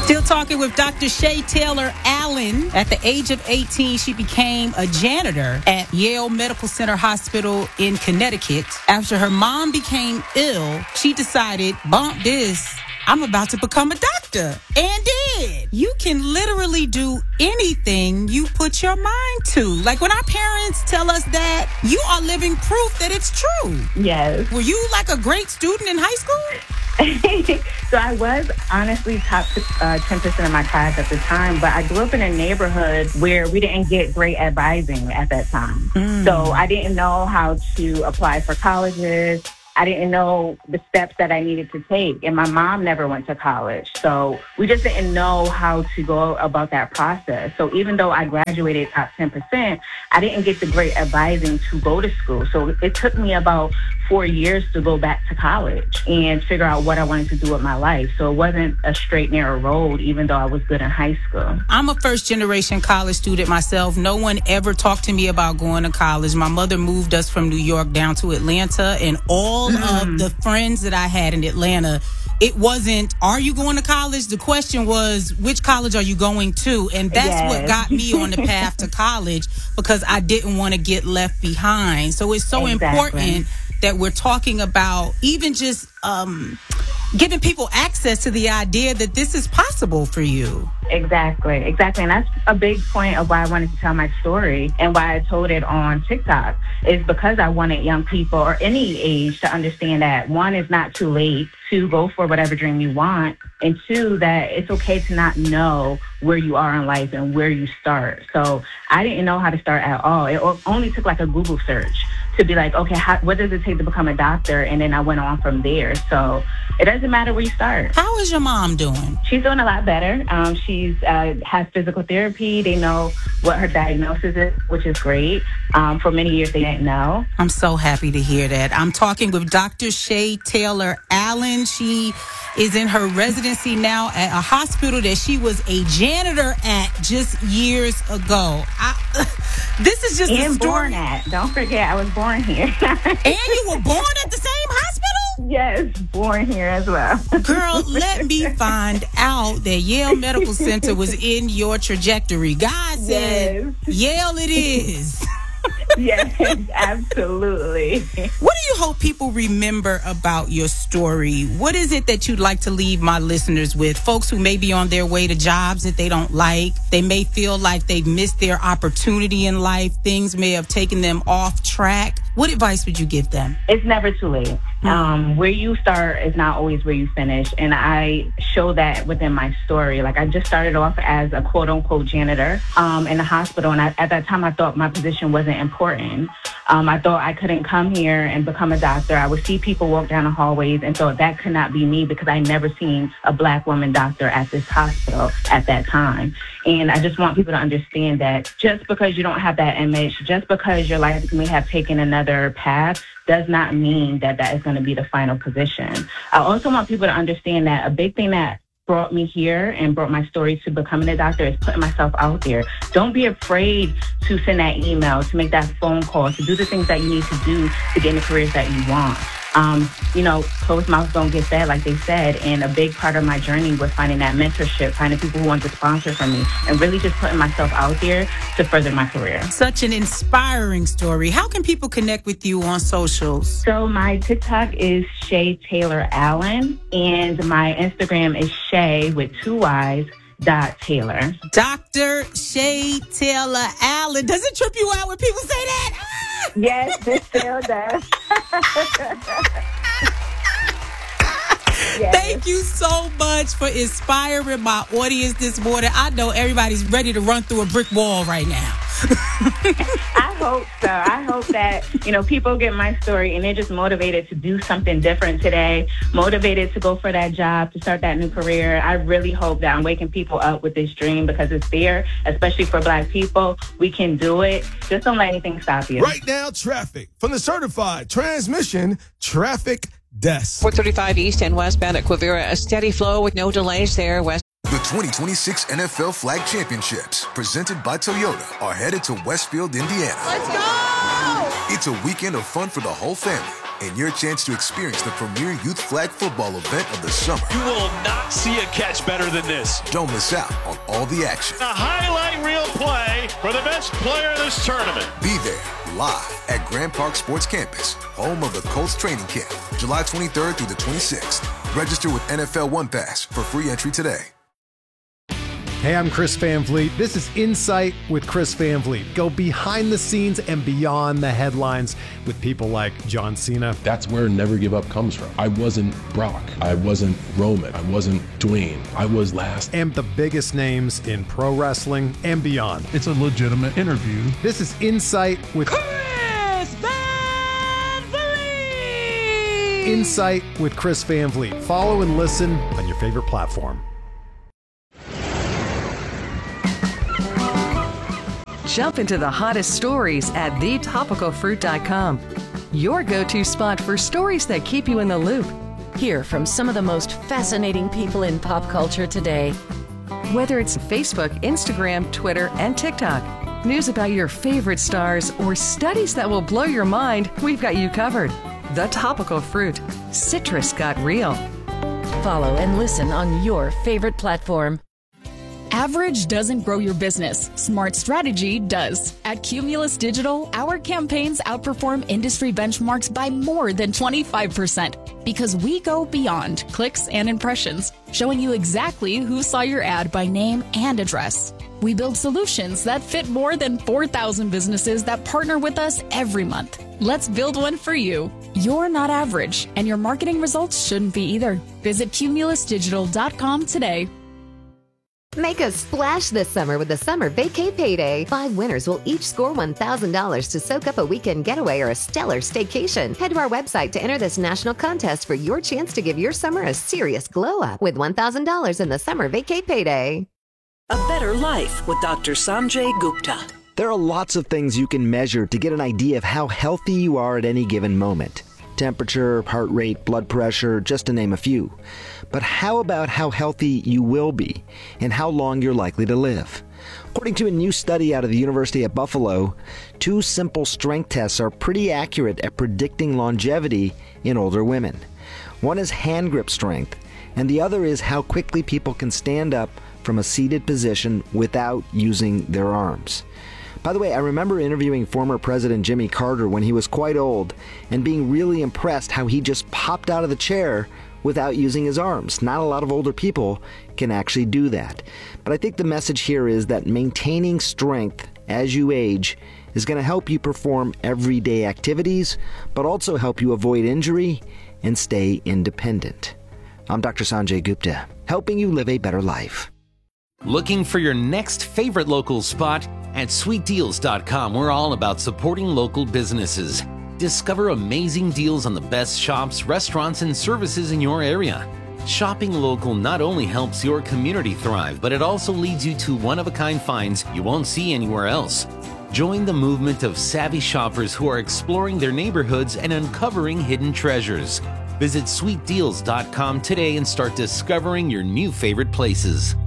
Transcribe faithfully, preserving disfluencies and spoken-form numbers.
Still talking with Doctor Shay Taylor Allen. At the age of eighteen, she became a janitor at Yale Medical Center Hospital in Connecticut. After her mom became ill, she decided, bump this, I'm about to become a doctor. And did. You can literally do anything you put your mind to. Like when our parents tell us that, you are living proof that it's true. Yes. Were you like a great student in high school? So I was honestly top uh, ten percent of my class at the time, but I grew up in a neighborhood where we didn't get great advising at that time. Mm. So I didn't know how to apply for colleges. I didn't know the steps that I needed to take. And my mom never went to college. So we just didn't know how to go about that process. So even though I graduated top ten percent, I didn't get the great advising to go to school. So it took me about four years to go back to college and figure out what I wanted to do with my life. So it wasn't a straight, narrow road, even though I was good in high school. I'm a first-generation college student myself. No one ever talked to me about going to college. My mother moved us from New York down to Atlanta, and all mm. of the friends that I had in Atlanta, it wasn't, are you going to college? The question was, which college are you going to? And that's yes. what got me on the path to college, because I didn't want to get left behind. So it's so exactly. important that we're talking about even just um, giving people access to the idea that this is possible for you. Exactly, exactly. And that's a big point of why I wanted to tell my story and why I told it on TikTok, is because I wanted young people or any age to understand that, one, it's not too late to go for whatever dream you want, and two, that it's okay to not know where you are in life and where you start. So I didn't know how to start at all. It only took like a Google search to be like, okay, how, what does it take to become a doctor? And then I went on from there. So it doesn't matter where you start. How is your mom doing? She's doing a lot better. Um, she's uh, has physical therapy. They know what her diagnosis is, which is great. Um, for many years, they didn't know. I'm so happy to hear that. I'm talking with Doctor Shay Taylor Allen. She is in her residency now at a hospital that she was a janitor at just years ago. I, this is just and a story. Born at. Don't forget, I was born here. And you were born at the same hospital? Yes, born here as well. Girl, let me find out that Yale Medical Center was in your trajectory. God said, yes. Yale it is. Yes, absolutely. What do you hope people remember about your story? What is it that you'd like to leave my listeners with? Folks who may be on their way to jobs that they don't like. They may feel like they've missed their opportunity in life. Things may have taken them off track. What advice would you give them? It's never too late. Um, where you start is not always where you finish. And I show that within my story. Like, I just started off as a quote unquote janitor um, in the hospital. And I, at that time, I thought my position wasn't important. Um, I thought I couldn't come here and become a doctor. I would see people walk down the hallways and thought that could not be me, because I never seen a black woman doctor at this hospital at that time. And I just want people to understand that just because you don't have that image, just because your life may have taken another path, does not mean that that is going to be the final position. I also want people to understand that a big thing that brought me here and brought my story to becoming a doctor is putting myself out there. Don't be afraid to send that email, to make that phone call, to do the things that you need to do to get in the careers that you want. Um, you know, closed mouths don't get fed, like they said. And a big part of my journey was finding that mentorship, finding people who want to sponsor for me, and really just putting myself out there to further my career. Such an inspiring story. How can people connect with you on socials? So my TikTok is Shay Taylor Allen, and my Instagram is Shay with two Y's. Dot Taylor. Doctor Shay Taylor Allen. Does it trip you out when people say that? Ah! Yes, it still does. Yes. Thank you so much for inspiring my audience this morning. I know everybody's ready to run through a brick wall right now. I hope so. I hope that, you know, people get my story and they're just motivated to do something different today, motivated to go for that job, to start that new career. I really hope that I'm waking people up with this dream, because it's there, especially for Black people. We can do it. Just don't let anything stop you. Right now, traffic from the certified transmission traffic desk. four thirty-five east and westbound at Quivira, a steady flow with no delays there. West. The twenty twenty-six N F L Flag Championships, presented by Toyota, are headed to Westfield, Indiana. Let's go! It's a weekend of fun for the whole family, and your chance to experience the premier youth flag football event of the summer. You will not see a catch better than this. Don't miss out on all the action. A highlight reel play for the best player of this tournament. Be there live at Grand Park Sports Campus, home of the Colts training camp, July twenty-third through the twenty-sixth. Register with N F L One Pass for free entry today. Hey, I'm Chris Van Vliet. This is Insight with Chris Van Vliet. Go behind the scenes and beyond the headlines with people like John Cena. That's where Never Give Up comes from. I wasn't Brock. I wasn't Roman. I wasn't Dwayne. I was last. And the biggest names in pro wrestling and beyond. It's a legitimate interview. This is Insight with Chris Van Vliet. Insight with Chris Van Vliet. Follow and listen on your favorite platform. Jump into the hottest stories at the topical fruit dot com. Your go-to spot for stories that keep you in the loop. Hear from some of the most fascinating people in pop culture today. Whether it's Facebook, Instagram, Twitter, and TikTok, news about your favorite stars, or studies that will blow your mind, we've got you covered. The Topical Fruit. Citrus got real. Follow and listen on your favorite platform. Average doesn't grow your business. Smart strategy does. At Cumulus Digital, our campaigns outperform industry benchmarks by more than twenty-five percent because we go beyond clicks and impressions, showing you exactly who saw your ad by name and address. We build solutions that fit more than four thousand businesses that partner with us every month. Let's build one for you. You're not average, and your marketing results shouldn't be either. Visit cumulus digital dot com today. Make a splash this summer with the Summer Vacay Payday. Five winners will each score one thousand dollars to soak up a weekend getaway or a stellar staycation. Head to our website to enter this national contest for your chance to give your summer a serious glow-up with one thousand dollars in the Summer Vacay Payday. A better life with Doctor Sanjay Gupta. There are lots of things you can measure to get an idea of how healthy you are at any given moment. Temperature, heart rate, blood pressure, just to name a few. But how about how healthy you will be and how long you're likely to live? According to a new study out of the University of Buffalo, two simple strength tests are pretty accurate at predicting longevity in older women. One is hand grip strength, and the other is how quickly people can stand up from a seated position without using their arms. By the way, I remember interviewing former President Jimmy Carter when he was quite old and being really impressed how he just popped out of the chair without using his arms. Not a lot of older people can actually do that. But I think the message here is that maintaining strength as you age is going to help you perform everyday activities, but also help you avoid injury and stay independent. I'm Doctor Sanjay Gupta, helping you live a better life. Looking for your next favorite local spot? At sweet deals dot com, we're all about supporting local businesses. Discover amazing deals on the best shops, restaurants, and services in your area. Shopping local not only helps your community thrive, but it also leads you to one-of-a-kind finds you won't see anywhere else. Join the movement of savvy shoppers who are exploring their neighborhoods and uncovering hidden treasures. Visit sweet deals dot com today and start discovering your new favorite places.